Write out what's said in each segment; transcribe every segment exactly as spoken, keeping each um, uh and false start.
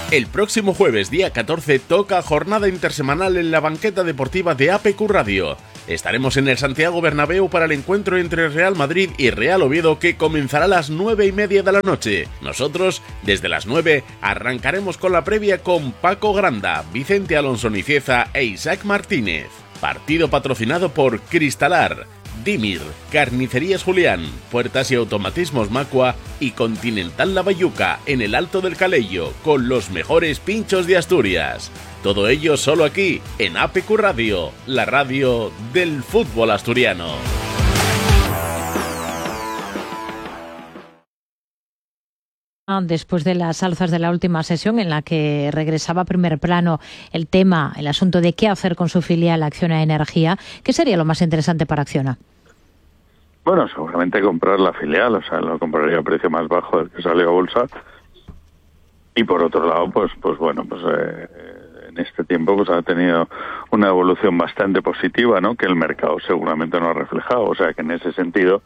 El próximo jueves, día catorce, toca jornada intersemanal en la banqueta deportiva de A P Q Radio. Estaremos en el Santiago Bernabéu para el encuentro entre Real Madrid y Real Oviedo, que comenzará a las nueve y media de la noche. Nosotros, desde las nueve, arrancaremos con la previa con Paco Granda, Vicente Alonso Nicieza e Isaac Martínez. Partido patrocinado por Cristalar, Dimir, Carnicerías Julián, Puertas y Automatismos Macua y Continental Lavalluca en el Alto del Calello, con los mejores pinchos de Asturias. Todo ello solo aquí, en A P Q Radio, la radio del fútbol asturiano. Después de las alzas de la última sesión, en la que regresaba a primer plano el tema, el asunto de qué hacer con su filial Acciona Energía, ¿qué sería lo más interesante para Acciona? Bueno, seguramente comprar la filial, o sea, lo compraría a precio más bajo del que salió a bolsa. Y por otro lado, pues, pues bueno, pues eh, en este tiempo pues ha tenido una evolución bastante positiva, ¿no? Que el mercado seguramente no ha reflejado. O sea, que en ese sentido,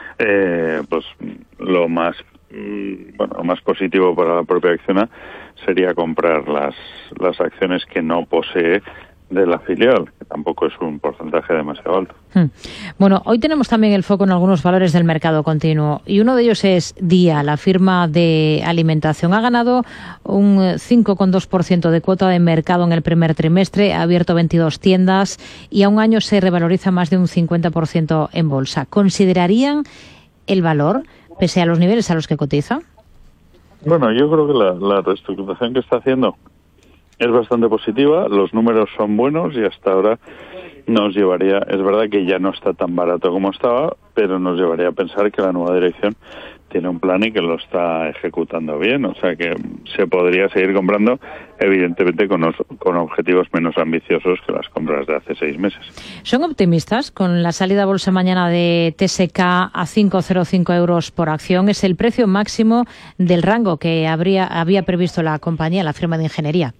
eh, pues lo más bueno, lo más positivo para la propia Acciona sería comprar las las acciones que no posee de la filial, que tampoco es un porcentaje demasiado alto. Hmm. Bueno, hoy tenemos también el foco en algunos valores del mercado continuo, y uno de ellos es Día, la firma de alimentación. Ha ganado un cinco coma dos por ciento de cuota de mercado en el primer trimestre, ha abierto veintidós tiendas y a un año se revaloriza más de un cincuenta por ciento en bolsa. ¿Considerarían el valor pese a los niveles a los que cotiza? Bueno, yo creo que la, la reestructuración que está haciendo es bastante positiva, los números son buenos y hasta ahora nos llevaría, es verdad que ya no está tan barato como estaba, pero nos llevaría a pensar que la nueva dirección tiene un plan y que lo está ejecutando bien, o sea que se podría seguir comprando, evidentemente con, los, con objetivos menos ambiciosos que las compras de hace seis meses. ¿Son optimistas con la salida a bolsa mañana de T S K a cinco coma cero cinco euros por acción? Es el precio máximo del rango que habría había previsto la compañía, la firma de ingeniería.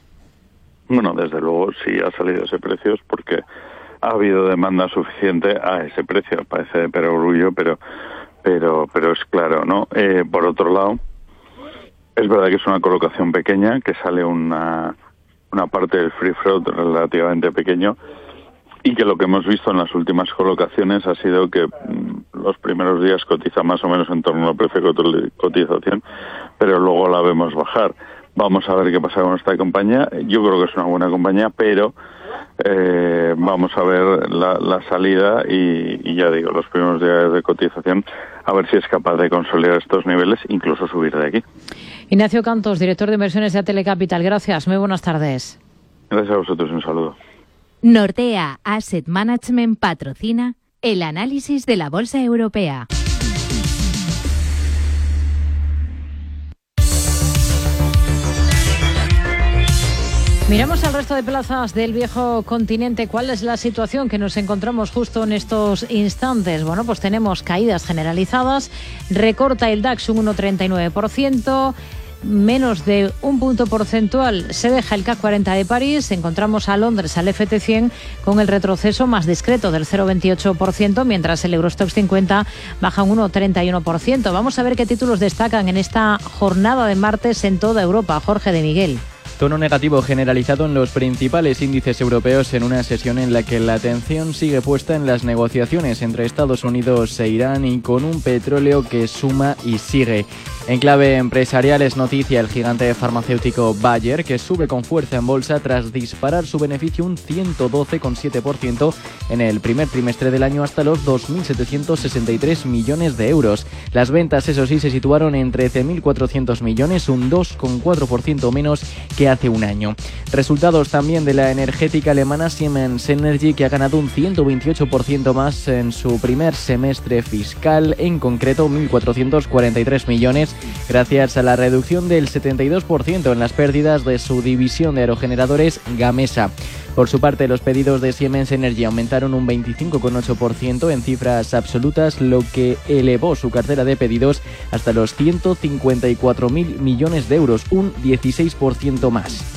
Bueno, desde luego, si ha salido ese precio es porque ha habido demanda suficiente a ese precio. Parece de perogrullo, pero pero pero es claro, ¿no? Eh, por otro lado, es verdad que es una colocación pequeña, que sale una una parte del free float relativamente pequeño, y que lo que hemos visto en las últimas colocaciones ha sido que mmm, los primeros días cotiza más o menos en torno al precio de cotización, pero luego la vemos bajar. Vamos a ver qué pasa con esta compañía. Yo creo que es una buena compañía, pero eh, vamos a ver la, la salida y, y ya digo, los primeros días de cotización, a ver si es capaz de consolidar estos niveles, incluso subir de aquí. Ignacio Cantos, director de inversiones de Telecapital. Gracias, muy buenas tardes. Gracias a vosotros, un saludo. Nordea Asset Management patrocina el análisis de la Bolsa Europea. Miramos al resto de plazas del viejo continente. ¿Cuál es la situación que nos encontramos justo en estos instantes? Bueno, pues tenemos caídas generalizadas. Recorta el DAX un uno coma treinta y nueve por ciento. Menos de un punto porcentual se deja el C A C cuarenta de París. Encontramos a Londres, al F T cien, con el retroceso más discreto del cero coma veintiocho por ciento, mientras el Eurostoxx cincuenta baja un uno coma treinta y uno por ciento. Vamos a ver qué títulos destacan en esta jornada de martes en toda Europa. Jorge de Miguel. Tono negativo generalizado en los principales índices europeos en una sesión en la que la atención sigue puesta en las negociaciones entre Estados Unidos e Irán y con un petróleo que suma y sigue. En clave empresarial es noticia el gigante farmacéutico Bayer, que sube con fuerza en bolsa tras disparar su beneficio un ciento doce coma siete por ciento en el primer trimestre del año hasta los dos mil setecientos sesenta y tres millones de euros. Las ventas, eso sí, se situaron en trece mil cuatrocientos millones, un dos coma cuatro por ciento menos que hace un año. Resultados también de la energética alemana Siemens Energy, que ha ganado un ciento veintiocho por ciento más en su primer semestre fiscal, en concreto mil cuatrocientos cuarenta y tres millones, gracias a la reducción del setenta y dos por ciento en las pérdidas de su división de aerogeneradores Gamesa. Por su parte, los pedidos de Siemens Energy aumentaron un veinticinco coma ocho por ciento en cifras absolutas, lo que elevó su cartera de pedidos hasta los ciento cincuenta y cuatro mil millones de euros, un dieciséis por ciento más.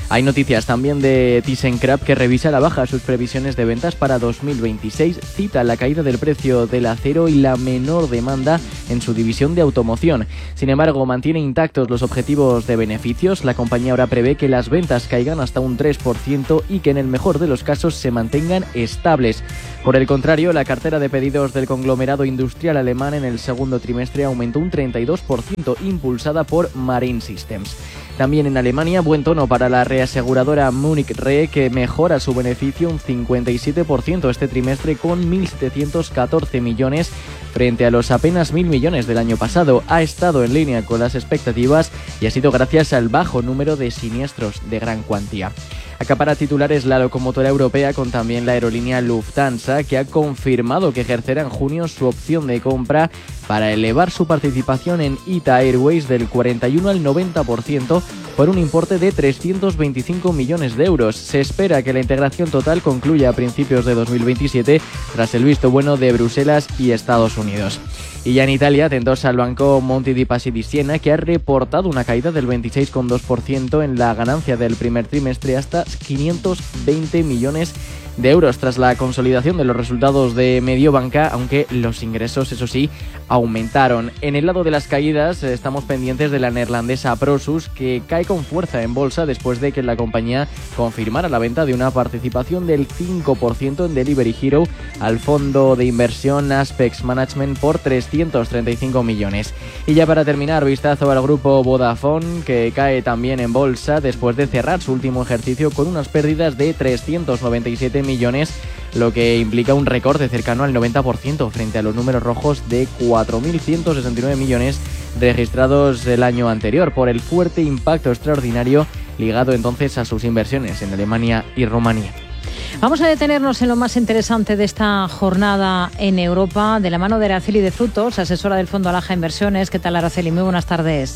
Hay noticias también de ThyssenKrupp, que revisa a la baja sus previsiones de ventas para dos mil veintiséis, cita la caída del precio del acero y la menor demanda en su división de automoción. Sin embargo, mantiene intactos los objetivos de beneficios. La compañía ahora prevé que las ventas caigan hasta un tres por ciento y que en el mejor de los casos se mantengan estables. Por el contrario, la cartera de pedidos del conglomerado industrial alemán en el segundo trimestre aumentó un treinta y dos por ciento, impulsada por Marine Systems. También en Alemania, buen tono para la reaseguradora Munich Re, que mejora su beneficio un cincuenta y siete por ciento este trimestre con mil setecientos catorce millones frente a los apenas mil millones del año pasado. Ha estado en línea con las expectativas y ha sido gracias al bajo número de siniestros de gran cuantía. Acapara titulares la locomotora europea con también la aerolínea Lufthansa, que ha confirmado que ejercerá en junio su opción de compra para elevar su participación en I T A Airways del cuarenta y uno al noventa por ciento por un importe de trescientos veinticinco millones de euros. Se espera que la integración total concluya a principios de dos mil veintisiete tras el visto bueno de Bruselas y Estados Unidos. Y ya en Italia, atentos al banco Monte dei Paschi di Siena, que ha reportado una caída del veintiséis coma dos por ciento en la ganancia del primer trimestre hasta quinientos veinte millones de euros tras la consolidación de los resultados de Mediobanca, aunque los ingresos, eso sí, aumentaron. En el lado de las caídas estamos pendientes de la neerlandesa Prosus, que cae con fuerza en bolsa después de que la compañía confirmara la venta de una participación del cinco por ciento en Delivery Hero al fondo de inversión Aspex Management por trescientos treinta y cinco millones. Y ya para terminar, vistazo al grupo Vodafone, que cae también en bolsa después de cerrar su último ejercicio con unas pérdidas de trescientos noventa y siete millones, lo que implica un recorte cercano al noventa por ciento frente a los números rojos de cuatro mil ciento sesenta y nueve millones registrados el año anterior, por el fuerte impacto extraordinario ligado entonces a sus inversiones en Alemania y Rumanía. Vamos a detenernos en lo más interesante de esta jornada en Europa, de la mano de Araceli de Frutos, asesora del Fondo Alaja Inversiones. ¿Qué tal, Araceli? Muy buenas tardes.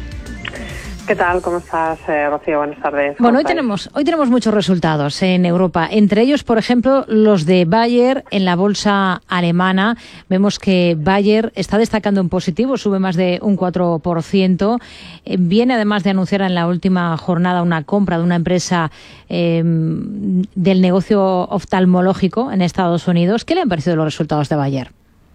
¿Qué tal? ¿Cómo estás, eh, Rocío? Buenas tardes. Bueno, hoy tenemos, hoy tenemos muchos resultados en Europa. Entre ellos, por ejemplo, los de Bayer en la bolsa alemana. Vemos que Bayer está destacando en positivo, sube más de un cuatro por ciento. Eh, viene además de anunciar en la última jornada una compra de una empresa eh, del negocio oftalmológico en Estados Unidos. ¿Qué le han parecido los resultados de Bayer?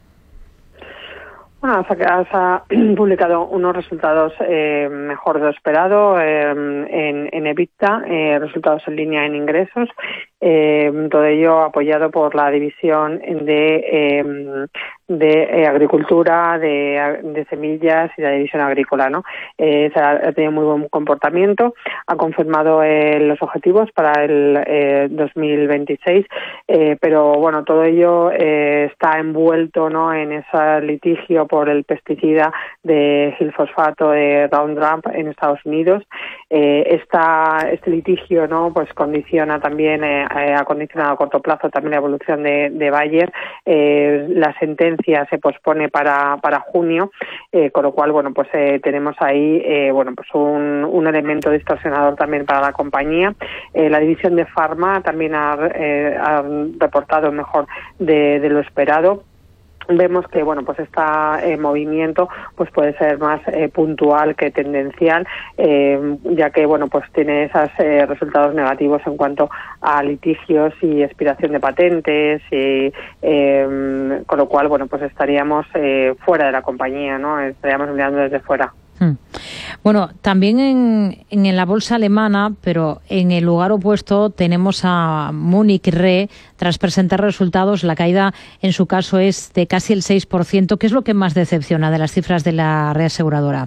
Bueno, se ha publicado unos resultados eh, mejor de lo esperado eh, en, en EBITDA, eh, resultados en línea en ingresos, eh, todo ello apoyado por la división de eh, de eh, agricultura, de, de semillas y de la división agrícola, ¿no? Eh, se ha, ha tenido muy buen comportamiento, ha confirmado eh, los objetivos para el eh, dos mil veintiséis, eh, pero bueno, todo ello eh, está envuelto, ¿no?, en ese litigio por el pesticida de gilfosfato de Roundup en Estados Unidos. Eh, esta, este litigio, ¿no?, pues condiciona también, eh, ha condicionado a corto plazo también la evolución de, de Bayer. Eh, la sentencia se pospone para para junio, eh, con lo cual, bueno, pues eh, tenemos ahí, eh, bueno, pues un, un elemento distorsionador también para la compañía. Eh, la división de Pharma también ha, eh, ha reportado mejor de, de lo esperado. Vemos que, bueno, pues este eh, movimiento pues puede ser más eh, puntual que tendencial, eh, ya que, bueno, pues tiene esos eh, resultados negativos en cuanto a litigios y expiración de patentes, y eh, con lo cual, bueno, pues estaríamos eh, fuera de la compañía, ¿no? Estaríamos mirando desde fuera. Hmm. Bueno, también en, en la bolsa alemana, pero en el lugar opuesto tenemos a Munich Re. Tras presentar resultados, la caída en su caso es de casi el seis por ciento. ¿Qué es lo que más decepciona de las cifras de la reaseguradora?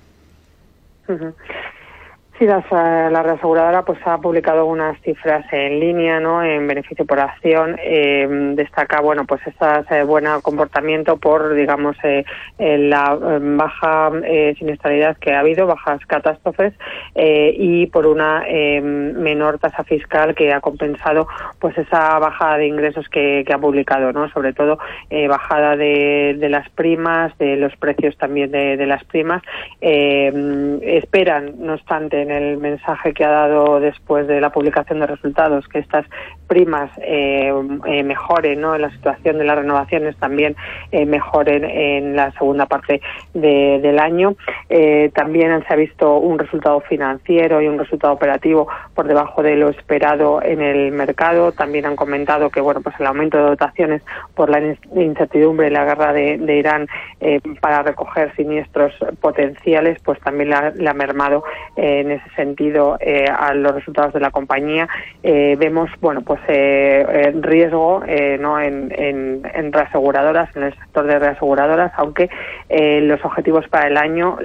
Uh-huh. Sí, las, la reaseguradora pues ha publicado unas cifras en línea, ¿no?, en beneficio por acción. Eh, destaca, bueno, pues ese buen comportamiento por, digamos, eh, eh, la eh, baja eh, siniestralidad que ha habido, bajas catástrofes, eh, y por una eh, menor tasa fiscal que ha compensado pues esa bajada de ingresos que, que ha publicado, ¿no? Sobre todo eh, bajada de, de las primas, de los precios también de, de las primas, eh, esperan, no obstante, en el mensaje que ha dado después de la publicación de resultados, que estas primas eh, eh, mejoren, ¿no?, en la situación de las renovaciones, también eh, mejoren en la segunda parte de, del año. Eh, también se ha visto un resultado financiero y un resultado operativo por debajo de lo esperado en el mercado. También han comentado que, bueno, pues el aumento de dotaciones por la incertidumbre y la guerra de, de Irán eh, para recoger siniestros potenciales, pues también le ha, le ha mermado eh, en ese sentido eh, a los resultados de la compañía. Eh, vemos, bueno, pues eh, riesgo eh, no en, en, en reaseguradoras, en el sector de reaseguradoras, aunque eh, los objetivos para el año